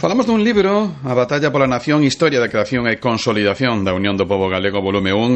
Falamos dun libro, A batalla pola nación, historia da creación e consolidación da Unión do Pobo Galego, volume 1,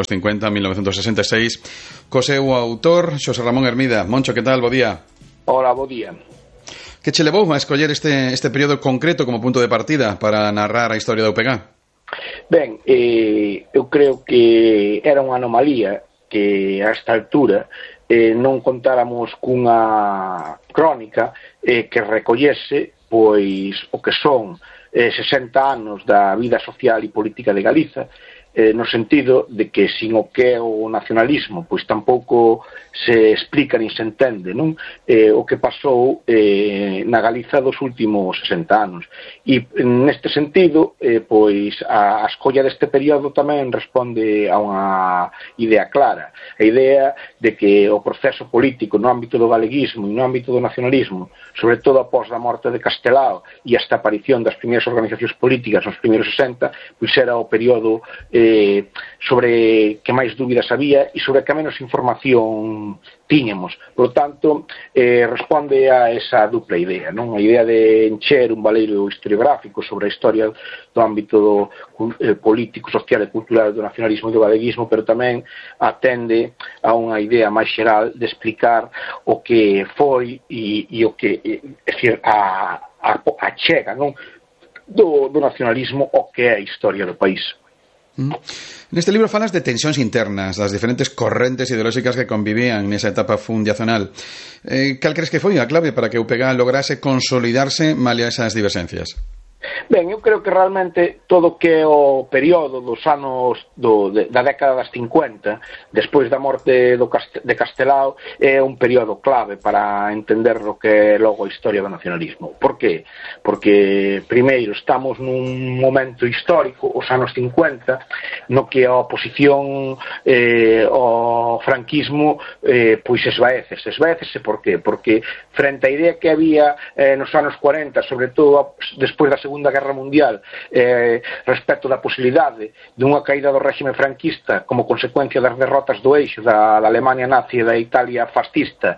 1950-1966, co seu autor, Xosé Ramón Hermida. Moncho, que tal? Bo día. Hola, bo día. Que che levou a escoller este período concreto como punto de partida para narrar a historia da UPG? Ben, eu creo que era unha anomalía que a esta altura non contáramos cunha crónica que recollese pois o que son 60 anos da vida social e política de Galiza, no sentido de que sin o que é o nacionalismo pois tampouco se explica nin se entende, non? O que pasou na Galiza dos últimos 60 anos, e neste sentido pois a escolla deste período tamén responde a unha idea clara, a idea de que o proceso político no ámbito do galeguismo e no ámbito do nacionalismo, sobre todo após a morte de Castelao e hasta a aparición das primeiras organizacións políticas nos primeiros 60, pois era o período sobre que máis dúbidas había e sobre que menos información tiñamos. Por lo tanto, responde a esa dupla idea, non? A idea de encher un valeiro historiográfico sobre a historia do ámbito político, social e cultural do nacionalismo e do galeguismo, pero tamén atende a unha idea máis xeral de explicar o que foi e o que, é dicir, a chega, non? Do nacionalismo o que é a historia do país. Neste libro falas de tensións internas, das diferentes correntes ideolóxicas que convivían nesa etapa fundacional. Cal crees que foi a clave para que a UPG lograse consolidarse malia esas diverxencias? Ben, eu creo que realmente todo o que é o período dos anos da década das 50, despois da morte de Castelao, é un período clave para entender o que é logo a historia do nacionalismo. Por qué? Porque, primeiro, estamos nun momento histórico, os anos 50, no que a oposición ao franquismo pois esvaécese. Por qué? Porque frente á idea que había nos anos 40, sobre todo despois da Segunda Guerra Mundial, respecto da posibilidade dunha caída do réxime franquista como consecuencia das derrotas do eixo da Alemania nazi e da Italia fascista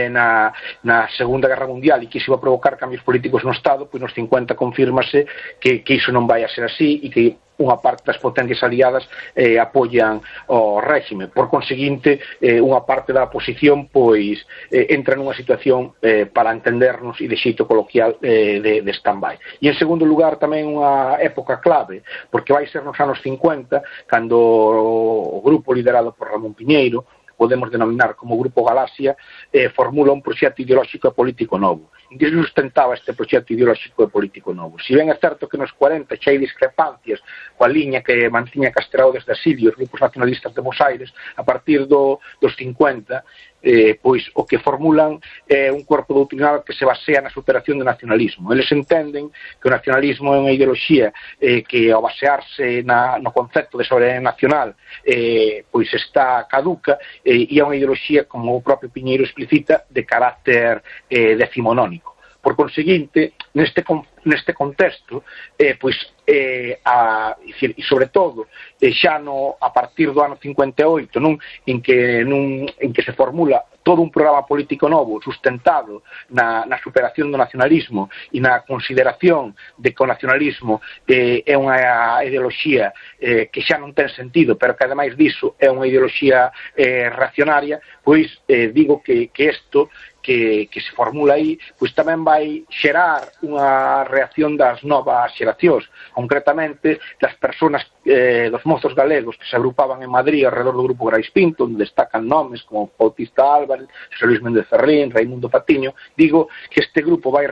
na Segunda Guerra Mundial, e que iso iba a provocar cambios políticos no Estado, pois nos 50 confírmase que iso non vai a ser así e que unha parte das potencias aliadas apoian o réxime. Por conseguinte, unha parte da oposición pois entra nunha situación para entendernos e de xeito coloquial de stand-by. E en segundo lugar tamén unha época clave, porque vai ser nos anos 50 cando o grupo liderado por Ramón Piñeiro, podemos denominar como Grupo Galaxia, formula un proxecto ideolóxico e político novo. En que se sustentaba este proxecto ideolóxico e político novo? Si ben é certo que nos 40 xa hai discrepancias coa liña que mantiña Castelao desde Asilio, os grupos nacionalistas de Bos Aires, a partir dos 50, pois o que formulan é un corpo doutrinal que se basea na superación do nacionalismo. Eles entenden que o nacionalismo é unha ideoloxía que ao basearse no concepto de soberanía nacional pois está caduca, e é unha ideoloxía, como o propio Piñeiro explicita, de carácter decimonónico. Por conseguinte, neste contexto, pois, e sobre todo, xa a partir do ano 58, en que se formula todo un programa político novo sustentado na superación do nacionalismo e na consideración de que o nacionalismo é unha ideoloxía que xa non ten sentido, pero que ademais diso é unha ideoloxía reaccionaria, pois digo que isto que se formula aí, pois tamén vai xerar unha reacción das novas xeracións, concretamente das persoas, dos mozos galegos que se agrupaban en Madrid alrededor do Grupo Grais Pinto, onde destacan nomes como Bautista Álvarez, José Luis Méndez Ferrín, Raimundo Patiño. Digo que este grupo vai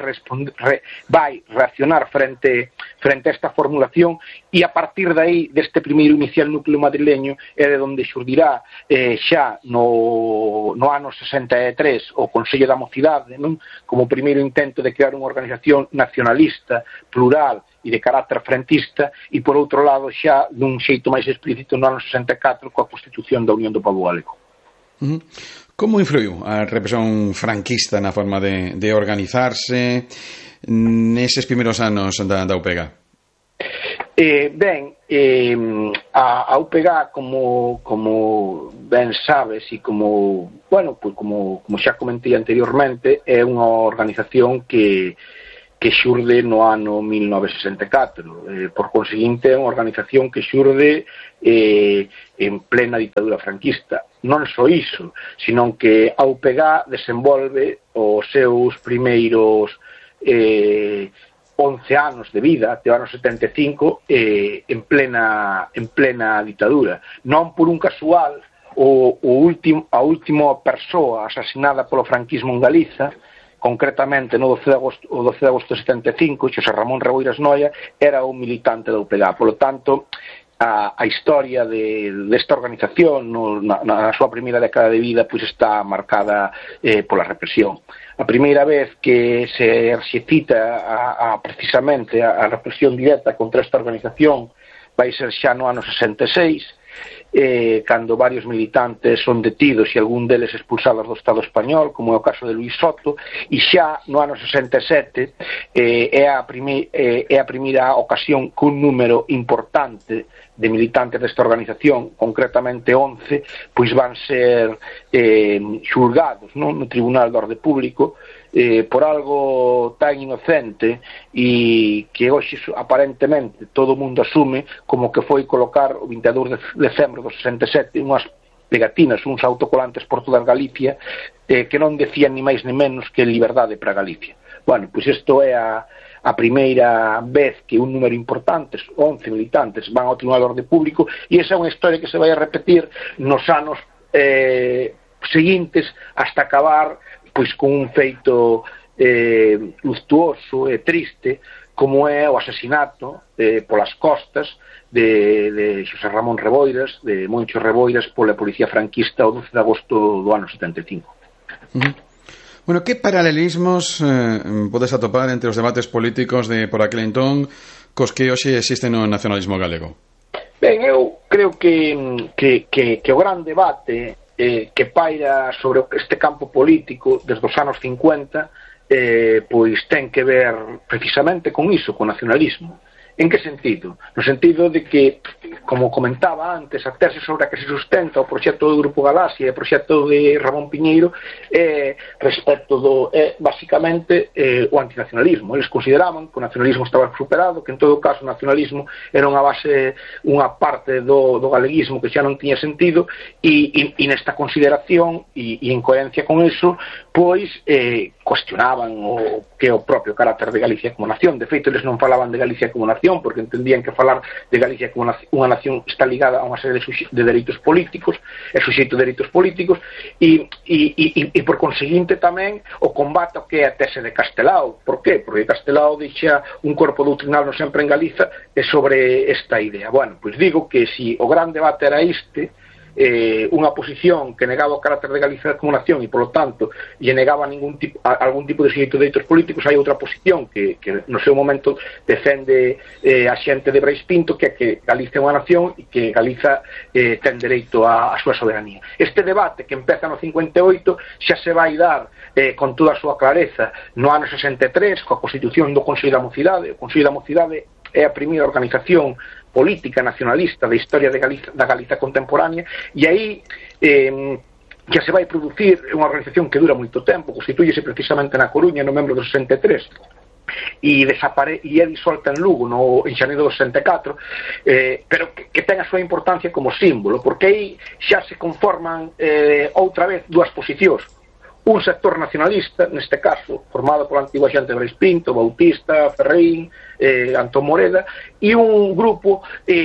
reaccionar frente a esta formulación, e a partir de aí, deste primeiro inicial núcleo madrileño, é de onde xurdirá xa no ano 63 o Consello da Mocidade, como primeiro intento de crear unha organización nacionalista, plural e de carácter frentista, e por outro lado xa dun xeito máis explícito no ano 64 coa Constitución da Unión do Pobo Galego. Como influiu a represión franquista na forma de organizarse neses primeiros anos da UPG? A UPG, como ben sabes e como xa comentei anteriormente, é unha organización que que xurde no ano 1964. Por conseguinte, é unha organización que xurde en plena ditadura franquista. Non só iso, senón que a UPG desenvolve os seus primeiros 11 anos de vida, até o ano 75, en plena ditadura. Non por un casual, a última persoa asasinada polo franquismo en Galiza, concretamente no 12 de agosto de 75, Xosé Ramón Reboiras Noia, era un militante da UPG. Polo tanto, a historia desta organización na súa primeira década de vida pois está marcada pola represión. A primeira vez que se cita precisamente a represión directa contra esta organización vai ser xa no ano 66, cando varios militantes son detidos e algún deles expulsados do Estado español, como é o caso de Luís Soto, e xa no ano 67 é a primeira ocasión que un número importante de militantes desta organización, concretamente 11, pois van ser xulgados no Tribunal de Orde Público por algo tan inocente e que hoxe aparentemente todo o mundo asume como que foi colocar o 22 de decembro do 67 unhas pegatinas, uns autocolantes por toda Galicia que non decían ni máis ni menos que liberdade para Galicia. Bueno, pois isto é a primeira vez que un número importante, 11 militantes, van ao Tribunal de Orde Público, e esa é unha historia que se vai a repetir nos anos seguintes hasta acabar pois con un feito luctuoso e triste como é o asesinato polas costas de Xosé Ramón Reboiras, de Moncho Reboiras, pola policía franquista o 12 de agosto do ano 75. Bueno, que paralelismos podes atopar entre os debates políticos de por aquel entón cos que hoxe existen no nacionalismo galego? Ben, eu creo que o gran debate que paira sobre este campo político desde os anos 50 pois ten que ver precisamente con iso, con nacionalismo. En que sentido? No sentido de que, como comentaba antes, a tese sobre a que se sustenta o proxecto do Grupo Galaxia e o proxecto de Ramón Piñeiro respecto basicamente o antinacionalismo. Eles consideraban que o nacionalismo estaba superado, que en todo caso o nacionalismo era unha parte do galeguismo que xa non tiña sentido e nesta consideración e en coherencia con iso, pois cuestionaban o que é o propio carácter de Galicia como nación. De feito, eles non falaban de Galicia como nación porque entendían que falar de Galicia como unha nación está ligada a unha serie de dereitos políticos, é suxeito de dereitos políticos e por conseguinte tamén o combate ao que é a tese de Castelao. Por qué? Porque Castelao deixa un corpo doutrinal no sempre en Galiza sobre esta idea. Bueno, pois digo que si o gran debate era unha posición que negaba o carácter de Galicia como nación e, polo tanto, lle negaba algún tipo de suxeito de dereitos políticos, hai outra posición que no seu momento defende a xente de Brais Pinto, que é que Galicia é unha nación e que Galiza ten dereito a súa soberanía. Este debate que empeza no 58 xa se vai dar con toda a súa clareza no ano 63 coa constitución do Consello da Mocidade. O Consello da Mocidade é a primeira organización política nacionalista da historia da Galiza contemporánea e aí xa se vai producir unha organización que dura moito tempo, constituíse precisamente na Coruña no novembro do 63 e é disolta en Lugo en xaneiro do 64, pero que ten a súa importancia como símbolo, porque aí xa se conforman outra vez dúas posicións. Un sector nacionalista, neste caso, formado pola antigua xente de Brais Pinto, Bautista, Ferreín, Antón Moreda, e un grupo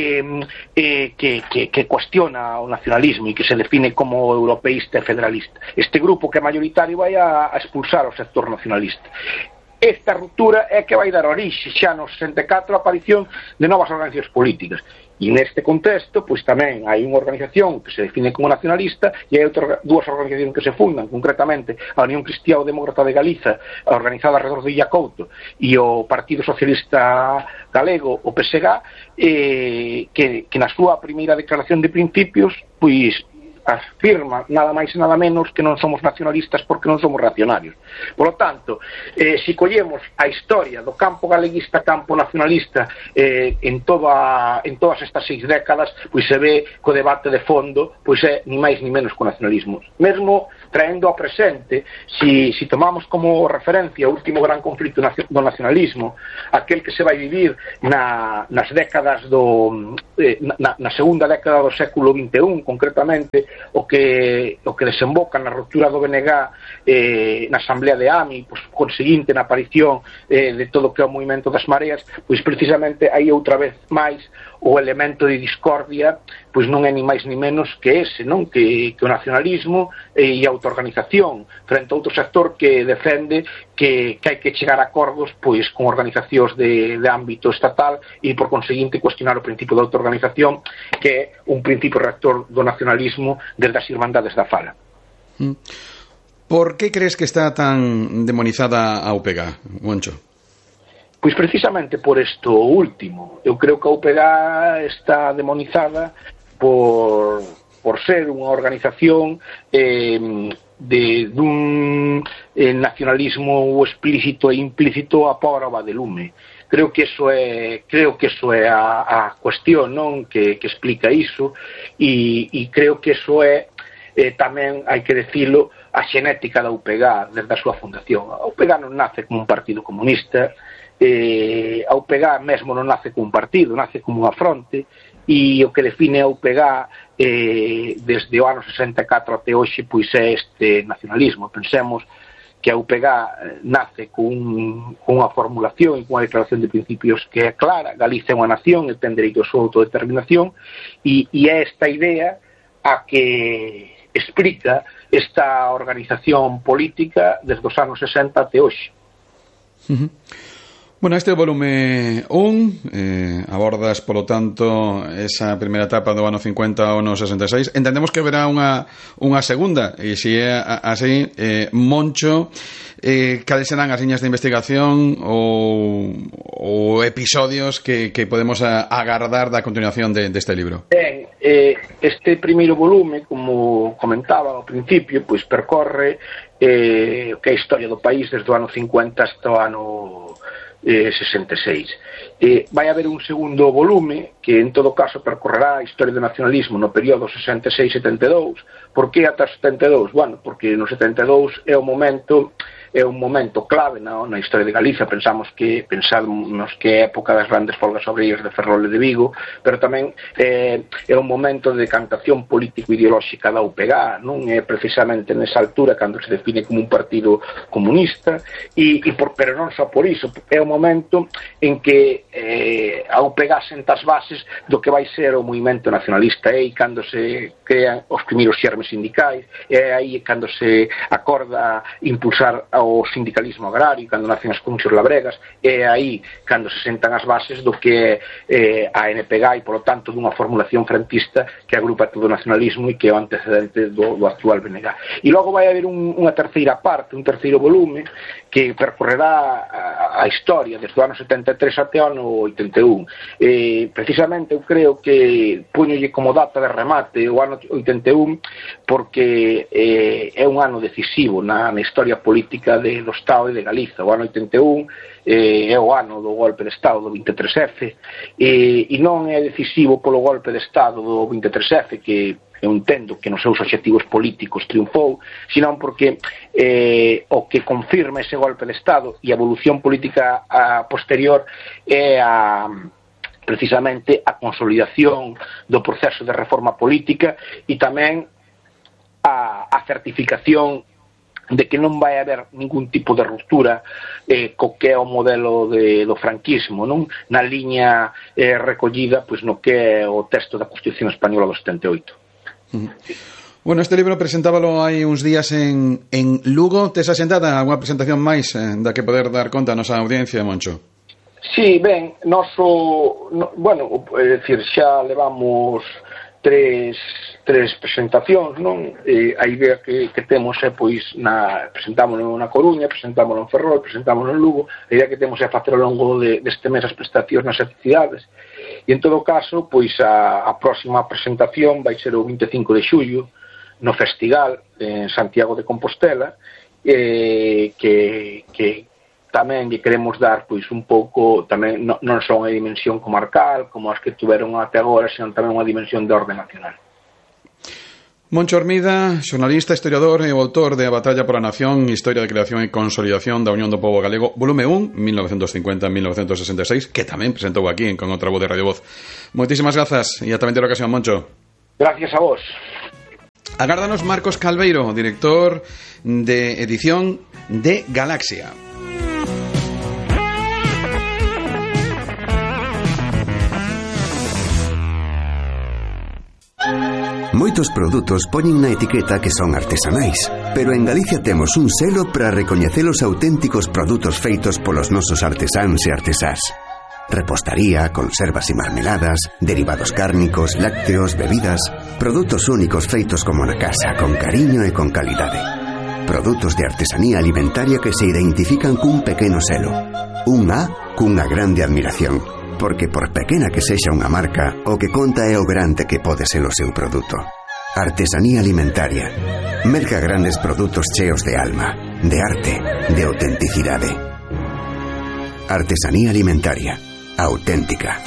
que cuestiona o nacionalismo e que se define como europeísta e federalista. Este grupo que é mayoritario vai a expulsar o sector nacionalista. Esta ruptura é que vai dar orixe xa no 64 a aparición de novas organizacións políticas. E neste contexto, pois tamén hai unha organización que se define como nacionalista e hai dúas organizacións que se fundan, concretamente a Unión Cristiano-Demócrata de Galiza, organizada alrededor de Illa Couto, e o Partido Socialista Galego, o PSG, que na súa primeira declaración de principios, pois afirma nada máis e nada menos que non somos nacionalistas porque non somos reaccionarios. Por lo tanto, se collemos a historia do campo galeguista, campo nacionalista en todas estas 6 décadas, pois se ve que o debate de fondo pois é ni máis ni menos co nacionalismo. Mesmo traendo ao presente, si tomamos como referencia o último gran conflito do nacionalismo, aquel que se vai vivir nas décadas na segunda década do século XXI, concretamente o que desemboca na ruptura do BNG na Asamblea de AMI, pois, conseguinte na aparición de todo o que é o movimento das mareas, pois precisamente aí outra vez máis o elemento de discordia pois non é ni máis ni menos que ese, non? Que o nacionalismo e a autoorganización frente a outro sector que defende que hai que chegar a acordos pois con organizacións de ámbito estatal e por conseguinte cuestionar o principio de autoorganización, que é un principio rector do nacionalismo desde as Irmandades da Fala. Por que crees que está tan demonizada a UPG, Moncho? Pois precisamente por isto último. Eu creo que a UPG está demonizada por ser unha organización dun nacionalismo explícito e implícito a prova de lume. Creo que eso é a cuestión, non, que explica iso, e creo que eso é tamén, hai que decilo, a xenética da UPG desde a súa fundación. A UPG non nace como un partido comunista, a UPG mesmo non nace como un partido, nace como unha fronte, e o que define a UPG desde o ano 64 até hoxe pois é este nacionalismo. Pensemos que a UPG nace con unha formulación e con unha declaración de principios que é clara: Galicia é unha nación e ten dereito a súa autodeterminación, e é esta idea a que explica esta organización política desde os anos 60 até hoxe. Bueno, este é o volume 1, abordas, polo tanto, esa primeira etapa do ano 50 ao ano 66. Entendemos que haberá unha segunda, e se é así, Moncho, cales serán as liñas de investigación ou episodios que podemos agardar da continuación deste libro? Ben, este primeiro volume, como comentaba ao principio, pois percorre o que é a historia do país desde o ano 50 hasta o ano 66. Vai haber un segundo volume que en todo caso percorrerá a historia do nacionalismo no período 66-72. Por que ata 72? Bueno, porque no 72 é un momento clave na historia de Galicia. Pensamos que é época das grandes folgas obreiras de Ferrol e de Vigo, pero tamén é un momento de decantación político-ideolóxica da UPG, non é precisamente nesa altura cando se define como un partido comunista, pero non só por iso, é un momento en que a UPG senta as bases do que vai ser o movimento nacionalista, e cando se crean os primeiros xermes sindicais, é aí cando se acorda impulsar o sindicalismo agrario, cando nacen as comisións labregas, é aí cando se sentan as bases do que é a NPG e, polo tanto, dunha formulación frentista que agrupa todo o nacionalismo e que é o antecedente do actual BNG. E logo vai haber unha terceira parte, un terceiro volume que percorrerá a historia desde o ano 73 até o ano 81. Precisamente eu creo que puñolle como data de remate o ano 81 porque é un ano decisivo na historia política do Estado e de Galiza. O ano 81 é o ano do golpe de Estado do 23F, e non é decisivo polo golpe de Estado do 23F, que eu entendo que nos seus obxectivos políticos triunfou, senón porque o que confirma ese golpe de Estado e a evolución política posterior é precisamente a consolidación do proceso de reforma política e tamén a certificación de que non vai haber ningún tipo de ruptura co que é o modelo do franquismo, non? Na liña recollida pois no que é o texto da Constitución Española do 78. Bueno, este libro presentábalo hai uns días en Lugo. Tes asentada alguna presentación máis da que poder dar conta a nosa audiencia, Moncho? Sí, ben, bueno, é dicir, xa levamos tres presentacións, non? A idea que temos é, pois, presentámoslo na Coruña, presentámoslo en Ferrol, presentámoslo en Lugo. A idea que temos é facer ao longo deste mes as prestacións nas cidades. E, en todo caso, pois, a próxima presentación vai ser o 25 de xullo no Festival en Santiago de Compostela, que tamén lle queremos dar pois un pouco, tamén non só unha dimensión comarcal como as que tuveron até agora, senón tamén unha dimensión de orde nacional. Moncho Hermida, xornalista, historiador e autor de A batalla pola nación, Historia de creación e consolidación da Unión do Pobo Galego, volume 1, 1950-1966, que tamén presentou aquí en Con outra voz de Radio Voz. Moitísimas grazas e ata vendera ocasión, Moncho. Gracias a vos. Agárdanos Marcos Calveiro, director de edición de Galaxia. Moitos produtos poñen na etiqueta que son artesanais, pero en Galicia temos un selo para recoñecer os auténticos produtos feitos polos nosos artesáns e artesás. Repostaría, conservas e marmeladas, derivados cárnicos, lácteos, bebidas, produtos únicos feitos como na casa, con cariño e con calidade. Produtos de artesanía alimentaria que se identifican cun pequeno selo. Un A cunha grande admiración. Porque por pequena que sexa unha marca, o que conta é o grande que pode ser o seu produto. Artesanía alimentaria. Merca grandes produtos cheos de alma, de arte, de autenticidade. Artesanía alimentaria. Auténtica.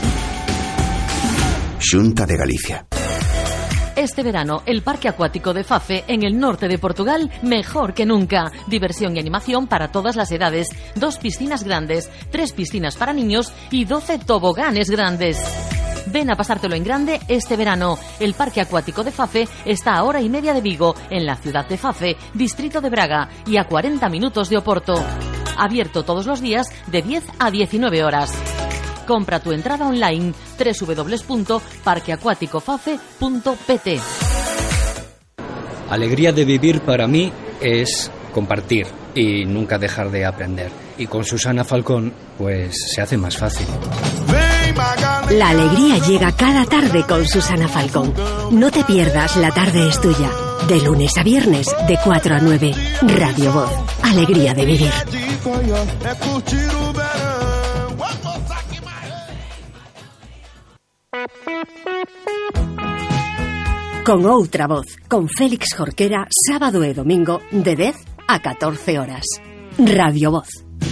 Xunta de Galicia. Este verano, el Parque Acuático de Fafe, en el norte de Portugal, mejor que nunca. Diversión y animación para todas las edades. 2 piscinas grandes, 3 piscinas para niños y 12 toboganes grandes. Ven a pasártelo en grande este verano. El Parque Acuático de Fafe está a 1 hora y media de Vigo, en la ciudad de Fafe, distrito de Braga, y a 40 minutos de Oporto. Abierto todos los días de 10 a 19 horas. Compra tu entrada online www.parqueacuaticofafe.pt. Alegría de vivir para mí es compartir y nunca dejar de aprender. Y con Susana Falcón, pues se hace más fácil. La alegría llega cada tarde con Susana Falcón. No te pierdas La tarde es tuya. De lunes a viernes, de 4 a 9. Radio Voz. Alegría de vivir. Con outra voz, con Félix Jorquera, sábado e domingo, de 10 a 14 horas. Radio Voz.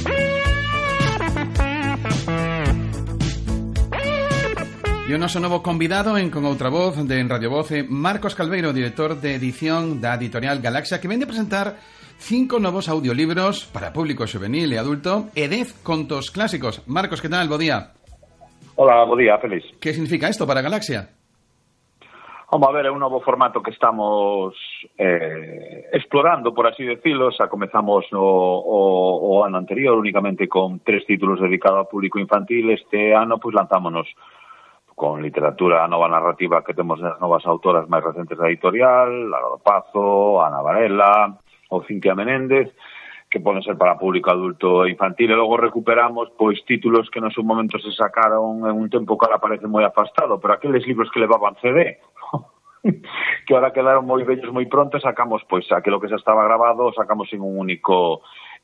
E o noso novo convidado en Con outra voz de Radio Voz é Marcos Calveiro, director de edición da editorial Galaxia, que vende a presentar 5 novos audiolibros para público juvenil e adulto e 10 contos clásicos. Marcos, que tal? Bo día. Hola, bo día, Félix. Que significa isto para Galaxia? Vamos a ver, é un novo formato que estamos explorando, por así decirlo. Xa comezamos o ano anterior únicamente con 3 títulos dedicados ao público infantil. Este ano, pois, lanzámonos con literatura nova narrativa que temos das novas autoras máis recentes da editorial, Lara do Pazo, Ana Varela ou Cintia Menéndez, que poden ser para público adulto e infantil, e logo recuperamos pois títulos que no seu momento se sacaron en un tempo que ahora parece moi afastado, pero aqueles libros que levaban CD, que ahora quedaron moi vellos moi pronto, sacamos pois aquilo que xa estaba grabado, sacamos en un único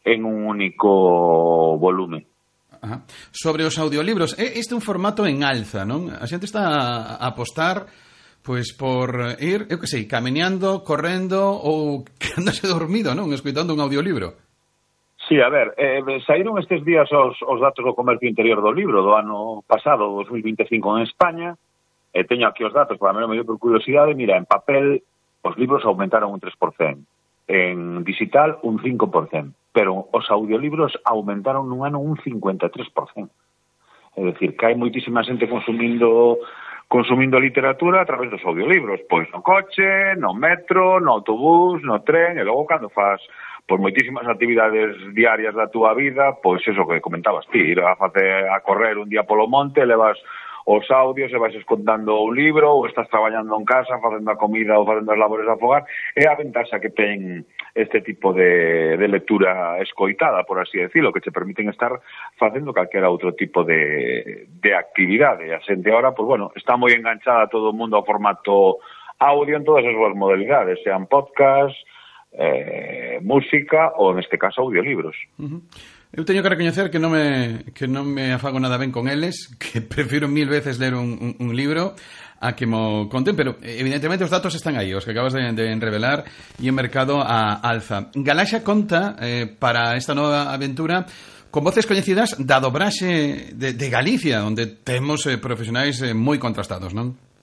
volume. Ajá. Sobre os audiolibros, este é un formato en alza, non? A xente está a apostar pois por ir, eu que sei, camiñando, correndo ou quedándose dormido, non? Escoitando un audiolibro. Sí, a ver, saíron estes días os datos do comercio interior do libro do ano pasado, 2025 en España. Teño aquí os datos, para mí me dio por curiosidade. Mira, en papel os libros aumentaron un 3%, en digital un 5%, pero os audiolibros aumentaron nun ano un 53%. É dicir, que hai moitísima xente consumindo literatura a través dos audiolibros, pois no coche, no metro, no autobús, no tren, e logo cando fas pois moitísimas actividades diarias da túa vida, pois eso que comentabas ti, ir a correr un día polo monte, levas os audios e vais escontando un libro, ou estás traballando en casa, facendo a comida ou facendo as labores a fogar. É a ventaxa que ten este tipo de lectura escoitada, por así decirlo, que te permiten estar facendo calquera outro tipo de actividade. A xente ahora, pois bueno, está moi enganchada todo o mundo ao formato audio en todas as súas modalidades, sean podcast, música ou, neste caso, audiolibros. Eu teño que recoñecer que non me afago nada ben con eles, que prefiro 1000 veces ler un libro a que mo conten, pero evidentemente os datos están aí, os que acabas de revelar, e o mercado a alza. Galaxia conta para esta nova aventura con voces coñecidas da dobraxe de Galicia, onde temos profesionais moi contrastados, non?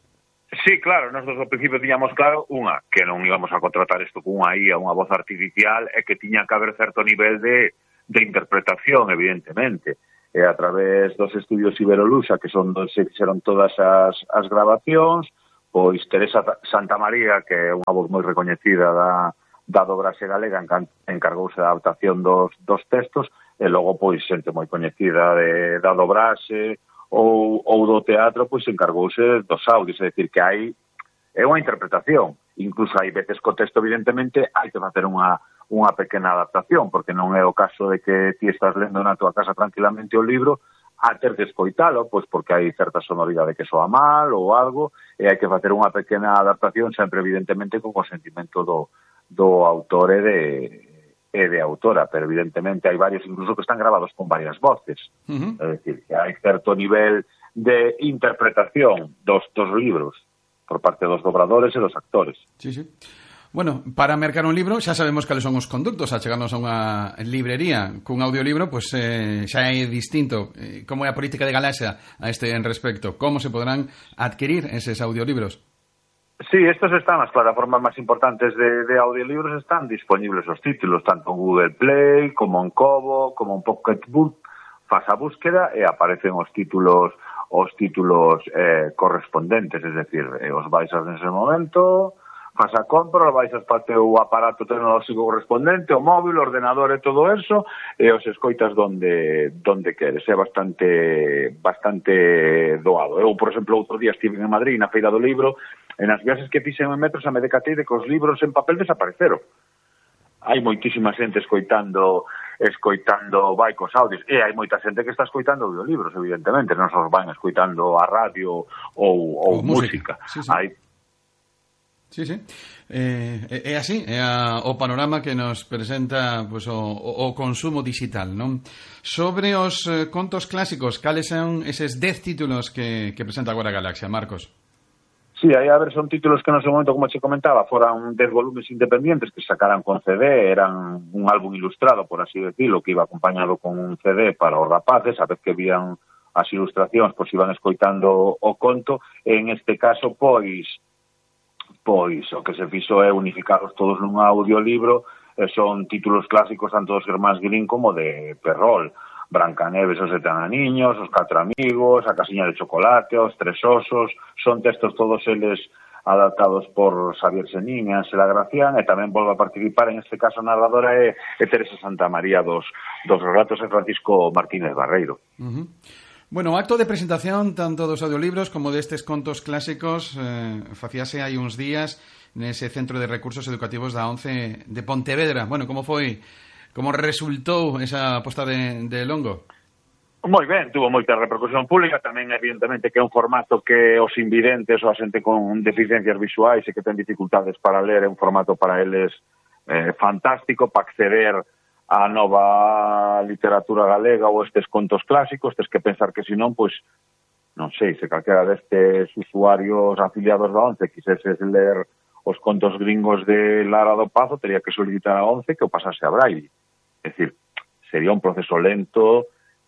Sí, claro, nós desde o principio tiñamos claro que non íbamos a contratar isto con unha IA, unha voz artificial, e que tiña que haber certo nivel de interpretación, evidentemente. E a través dos estudios Iberolusa, que son donde se fixeron todas as grabacións, pois Teresa Santamaría, que é unha voz moi recoñecida da dobraxe galega, encargouse da adaptación dos textos, e logo, pois, xente moi coñecida da dobraxe ou do teatro, pois encargouse dos audios, é dicir, que é unha interpretación. Incluso hai veces co texto, evidentemente, hai que facer unha pequena adaptación, porque non é o caso de que ti estás lendo na tua casa tranquilamente o libro, a ter que escoitalo, pois porque hai certa sonoridade que soa mal ou algo, e hai que facer unha pequena adaptación, sempre evidentemente con consentimento do autor e de autora, pero evidentemente hai varios incluso que están grabados con varias voces. É dicir, que hai certo nivel de interpretación dos libros por parte dos dobradores e dos actores. Sí, sí. Bueno, para mercar un libro xa sabemos cales son os conductos a chegarnos a unha librería. Cun audiolibro, pois xa é distinto. Como é a política de Galaxia a este en respecto? Como se podrán adquirir eses audiolibros? Sí, estos están, as plataformas máis importantes de audiolibros están disponibles os títulos, tanto en Google Play, como en Kobo, como en Pocketbook. Faz a búsqueda e aparecen os títulos correspondentes, es decir, os baixas nese momento, faz a compra, baixas para o teu aparato tecnolóxico correspondente, o móvil, o ordenador e todo eso, e os escoitas donde queres. É bastante doado. Eu, por exemplo, outro día estive en Madrid na Feira do Libro, e nas viaxes que fixen en metro xa me decatei de que os libros en papel desapareceron. Hai moitísima xente escoitando vaicos audios, e hai moita xente que está escoitando audiolibros, evidentemente, non só van escoitando a radio ou música. Sí, sí. Sí. É así, é o panorama que nos presenta pues, o consumo digital, non? Sobre os contos clásicos, cales son eses 10 títulos que presenta agora Galaxia, Marcos? Sí, aí son títulos que no seu momento, como che comentaba, foran 10 volumes independientes que sacaran con CD, eran un álbum ilustrado, por así decirlo, que iba acompañado con un CD para os rapaces, a vez que vían as ilustracións, pois iban escoitando o conto, e en este caso, pois o que se fixo é unificarlos todos nun audiolibro, son títulos clásicos tanto dos Germáns Grimm como de Perrol. Brancaneves, os 7 ananiños, os 4 amigos, a casiña de chocolate, os 3 osos, son textos todos eles adaptados por Xavier Senín e Ángela Gracián, e tamén volve a participar, en este caso a narradora é Teresa Santamaría dos relatos de Francisco Martínez Barreiro. Bueno, o acto de presentación tanto dos audiolibros como destes contos clásicos facíase hai uns días nese Centro de Recursos Educativos da ONCE de Pontevedra. Bueno, como foi? Como resultou esa posta de longo? Moi ben, tuvo moita repercusión pública, tamén evidentemente que é un formato que os invidentes ou a xente con deficiencias visuais e que ten dificultades para ler, é un formato para eles fantástico para acceder á nova literatura galega ou estes contos clásicos, tes que pensar que senón, pois, non sei, se calquera destes usuarios afiliados da ONCE quiseses ler os contos gringos de Lara do Pazo, teria que solicitar a ONCE que o pasase a Braille. É dicir, sería un proceso lento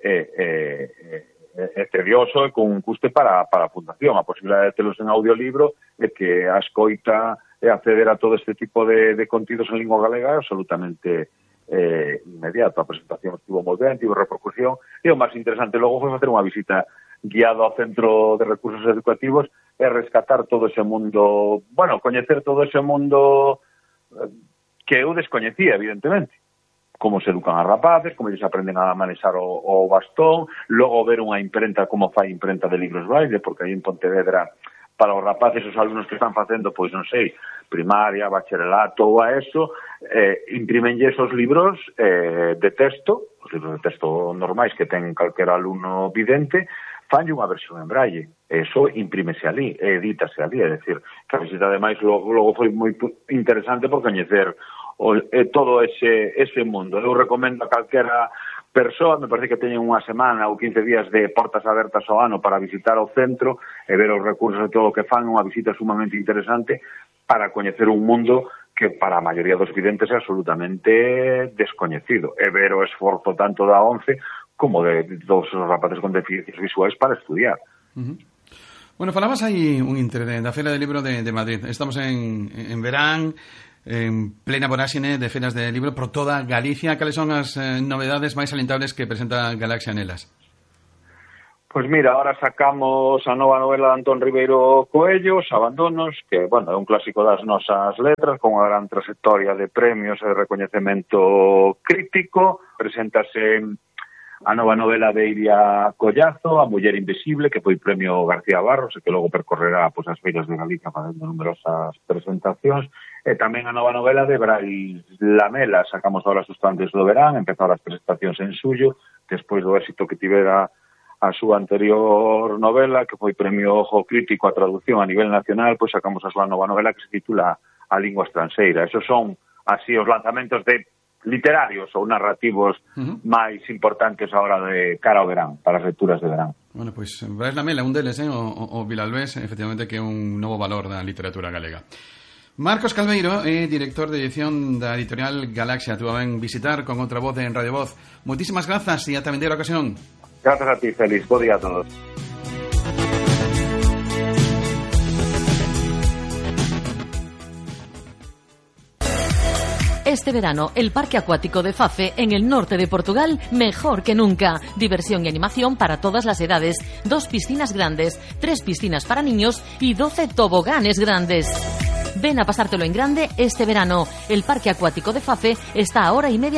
e tedioso e con un custe para a Fundación. A posibilidade de telos en audiolibro é que a escoita e acceder a todo este tipo de contidos en lingua galega é absolutamente inmediato. A presentación estivo moi ben, tivo repercusión, e o máis interesante logo foi facer unha visita guiado ao Centro de Recursos Educativos e rescatar todo ese mundo, coñecer todo ese mundo que eu descoñecía, evidentemente. Como se educan as rapaces, como eles aprenden a manexar o bastón, logo ver unha imprenta, como fai imprenta de libros Braille, porque aí en Pontevedra, para os rapaces, os alumnos que están facendo, pois non sei, primaria, bacharelato ou a eso, imprimenlle esos libros de texto, os libros de texto normais que ten calquera alumno vidente, fanlle unha versión en Braille. Eso imprímese ali, edítase ali, é dicir, que a visita ademais logo foi moi interesante por coñecer todo ese mundo. Eu recomendo a calquera persoa, me parece que teñen unha semana ou 15 días de portas abertas ao ano para visitar o centro e ver os recursos e todo o que fan, unha visita sumamente interesante para coñecer un mundo que para a maioría dos videntes é absolutamente descoñecido, e ver o esforzo tanto da ONCE como de todos os rapaces con deficiencias visuais para estudiar. Bueno, falabas aí un intre da Feira del Libro de Madrid. Estamos en verán, en plena voráxine de feiras de libro por toda Galicia. Cales son as novedades máis salientables que presenta Galaxia nelas? Pois mira, ahora sacamos a nova novela de Antón Ribeiro Coello, Os Abandonos, que, bueno, é un clásico das nosas letras, con unha gran trayectoria de premios e de recoñecemento crítico. Preséntase a nova novela de Iria Collazo, A Muller Invisible, que foi premio García Barros e que logo percorrerá as feiras de Galicia facendo numerosas presentacións. E tamén a nova novela de Brais Lamela, sacamos ahora Sustantes do Verán, empezaron as presentacións en suyo, despois do éxito que tivera a súa anterior novela, que foi premio Ojo Crítico a traducción a nivel nacional, pois sacamos a súa nova novela que se titula A Lingua Estranxeira. Esos son así os lanzamentos de literarios ou narrativos máis importantes agora de cara ao verán, para as lecturas de verán. Bueno, pois Brais Lamela, un deles, o Vilalbés, efectivamente, que é un novo valor da literatura galega. Marcos Calveiro é director de edición da editorial Galaxia. Tuvo ben visitar con outra voz en Radio Voz. Moitísimas grazas e ata vindeira ocasión. Gracias a ti, Félix. Bo día a todos. Este verano, el Parque Acuático de Fafe, en el norte de Portugal, mejor que nunca. Diversión y animación para todas las edades. 2 piscinas grandes, 3 piscinas para niños y 12 toboganes grandes. Ven a pasártelo en grande este verano. El Parque Acuático de Fafe está a hora y media